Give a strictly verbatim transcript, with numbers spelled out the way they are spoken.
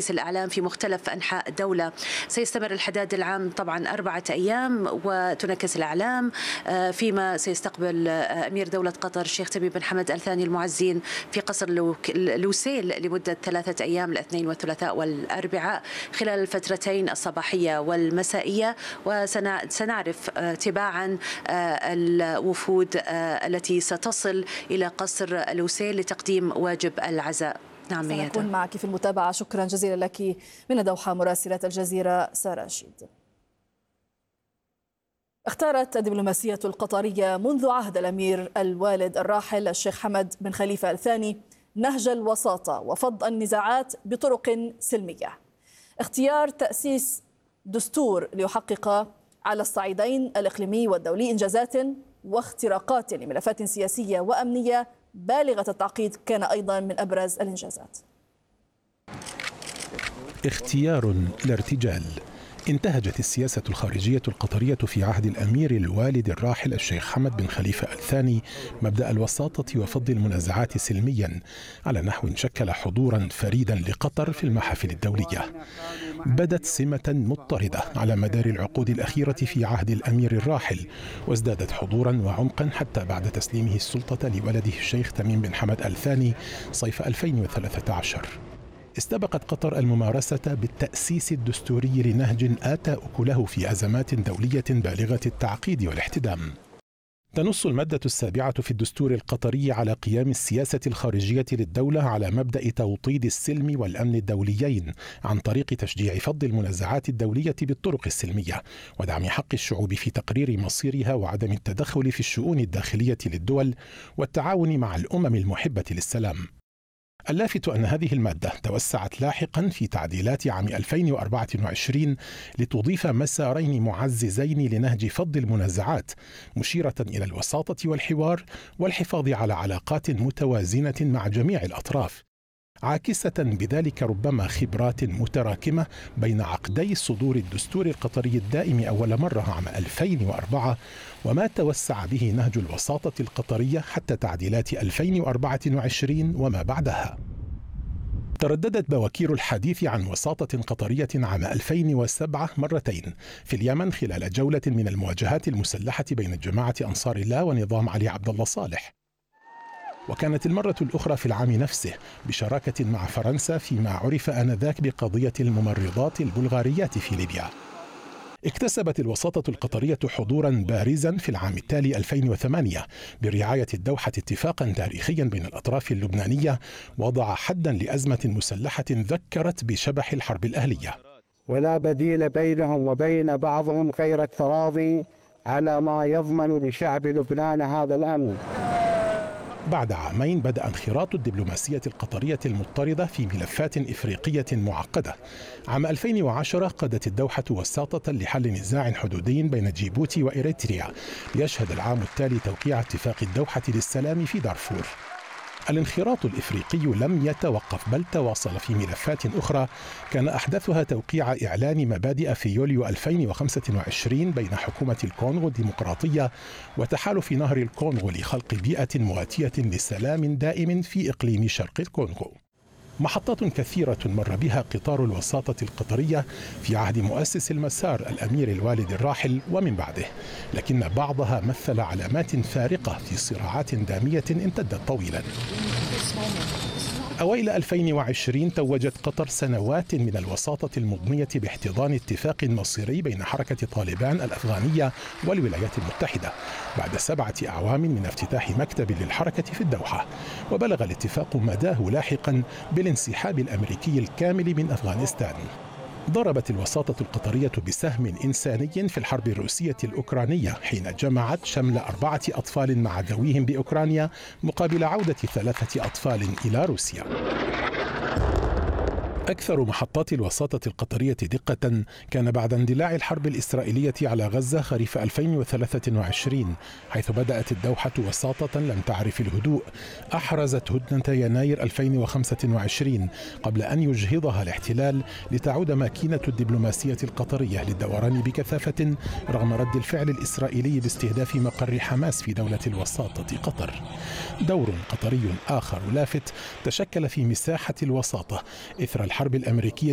تنعكس الأعلام في مختلف أنحاء الدولة. سيستمر الحداد العام طبعا أربعة أيام وتنعكس الأعلام، فيما سيستقبل أمير دولة قطر الشيخ تميم بن حمد آل ثاني المعزين في قصر لوسيل لمدة ثلاثة أيام الاثنين والثلاثاء والأربعاء خلال الفترتين الصباحية والمسائية. وسنعرف تباعا الوفود التي ستصل إلى قصر لوسيل لتقديم واجب العزاء. نعم، سنكون معك في المتابعة. شكرا جزيلا لك من الدوحة مراسلة الجزيرة سارة رشيد. اختارت الدبلوماسية القطرية منذ عهد الأمير الوالد الراحل الشيخ حمد بن خليفة آل ثاني نهج الوساطة وفض النزاعات بطرق سلمية. اختيار تأسيس دستور ليحقق على الصعيدين الإقليمي والدولي إنجازات واختراقات لملفات سياسية وأمنية بالغة التعقيد كان أيضا من أبرز الإنجازات. اختيار لارتجال. انتهجت السياسة الخارجية القطرية في عهد الأمير الوالد الراحل الشيخ حمد بن خليفة آل ثاني مبدأ الوساطة وفض المنازعات سلميا على نحو شكل حضورا فريدا لقطر في المحافل الدولية. بدت سمة مضطردة على مدار العقود الأخيرة في عهد الأمير الراحل، وازدادت حضورا وعمقا حتى بعد تسليمه السلطة لولده الشيخ تميم بن حمد آل ثاني صيف ألفين وثلاثة عشر. استبقت قطر الممارسة بالتأسيس الدستوري لنهج آتى أكله في أزمات دولية بالغة التعقيد والاحتدام. تنص المادة السابعة في الدستور القطري على قيام السياسة الخارجية للدولة على مبدأ توطيد السلم والأمن الدوليين عن طريق تشجيع فض المنازعات الدولية بالطرق السلمية، ودعم حق الشعوب في تقرير مصيرها وعدم التدخل في الشؤون الداخلية للدول والتعاون مع الأمم المحبة للسلام. اللافت أن هذه المادة توسعت لاحقا في تعديلات عام ألفين وأربعة وعشرين لتضيف مسارين معززين لنهج فض المنازعات، مشيرة إلى الوساطة والحوار والحفاظ على علاقات متوازنة مع جميع الأطراف، عاكسة بذلك ربما خبرات متراكمة بين عقدي صدور الدستور القطري الدائم أول مرة عام ألفين وأربعة وما توسع به نهج الوساطة القطرية حتى تعديلات ألفين وأربعة وعشرين وما بعدها. ترددت بواكير الحديث عن وساطة قطرية عام ألفين وسبعة مرتين في اليمن خلال جولة من المواجهات المسلحة بين جماعة أنصار الله ونظام علي عبد الله صالح، وكانت المرة الأخرى في العام نفسه بشراكة مع فرنسا فيما عرف آنذاك بقضية الممرضات البلغاريات في ليبيا. اكتسبت الوساطة القطرية حضورا بارزا في العام التالي ألفين وثمانية برعاية الدوحة اتفاقا تاريخيا بين الأطراف اللبنانية وضع حدا لأزمة مسلحة ذكرت بشبح الحرب الأهلية. ولا بديل بينهم وبين بعضهم غير التراضي على ما يضمن لشعب لبنان هذا الأمن. بعد عامين بدأ انخراط الدبلوماسية القطرية المضطردة في ملفات إفريقية معقدة. عام ألفين وعشرة قادت الدوحة وساطة لحل نزاع حدودي بين جيبوتي وإريتريا، ليشهد العام التالي توقيع اتفاق الدوحة للسلام في دارفور. الانخراط الإفريقي لم يتوقف بل تواصل في ملفات أخرى كان أحدثها توقيع إعلان مبادئ في يوليو ألفين وخمسة وعشرين بين حكومة الكونغو الديمقراطية وتحالف نهر الكونغو لخلق بيئة مواتية لسلام دائم في إقليم شرق الكونغو. محطات كثيرة مر بها قطار الوساطة القطرية في عهد مؤسس المسار الأمير الوالد الراحل ومن بعده، لكن بعضها مثل علامات فارقة في صراعات دامية امتدت طويلا. أوائل ألفين وعشرين توجت قطر سنوات من الوساطة المضنية باحتضان اتفاق مصيري بين حركة طالبان الأفغانية والولايات المتحدة بعد سبعة أعوام من افتتاح مكتب للحركة في الدوحة، وبلغ الاتفاق مداه لاحقا بالانسحاب الأمريكي الكامل من أفغانستان. ضربت الوساطة القطرية بسهم إنساني في الحرب الروسية الأوكرانية حين جمعت شمل أربعة أطفال مع ذويهم بأوكرانيا مقابل عودة ثلاثة أطفال إلى روسيا. أكثر محطات الوساطة القطرية دقة كان بعد اندلاع الحرب الإسرائيلية على غزة خريف ألفين وثلاثة وعشرين، حيث بدأت الدوحة وساطة لم تعرف الهدوء أحرزت هدنة يناير ألفين وخمسة وعشرين قبل أن يجهضها الاحتلال لتعود ماكينة الدبلوماسية القطرية للدوران بكثافة رغم رد الفعل الإسرائيلي باستهداف مقر حماس في دولة الوساطة قطر. دور قطري آخر لافت تشكل في مساحة الوساطة إثر الحرب الأمريكية